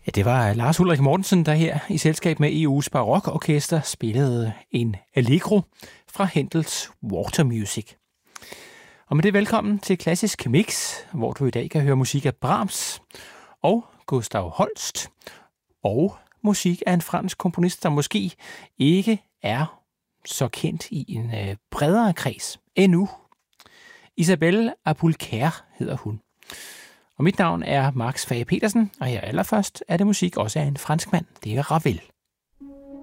Ja, det var Lars Ulrik Mortensen, der her i selskab med EU's barokorkester spillede en Allegro fra Händels Water Music. Og med det velkommen til Klassisk Mix, hvor du i dag kan høre musik af Brahms og Gustav Holst, og musik af en fransk komponist, der måske ikke er så kendt i en bredere kreds endnu. Isabelle Apulcaire hedder hun. Og mit navn er Max Fage Petersen, og her allerførst er det musik også af en franskmand. Det er Ravel.